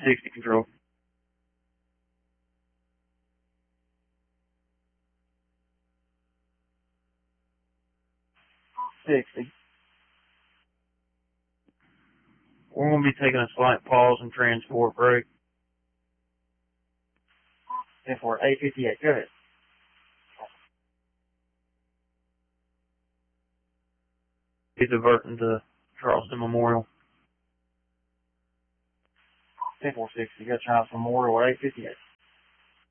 60 control. 60. We're going to be taking a slight pause and transport break. 10-4, 858, go ahead. Be diverting to Charleston Memorial. 10-4, 60, you got Charleston Memorial at 858.